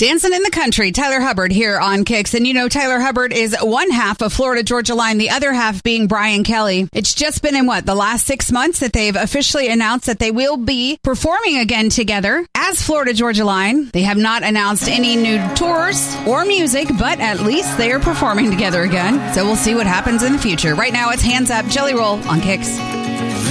Dancing in the Country, Tyler Hubbard here on Kicks. And you know, Tyler Hubbard is one half of Florida Georgia Line, the other half being Brian Kelly. It's just been in the last 6 months that they've officially announced that they will be performing again together as Florida Georgia Line. They have not announced any new tours or music, but at least they are performing together again. So we'll see what happens in the future. Right now, it's Hands Up, Jelly Roll on Kicks.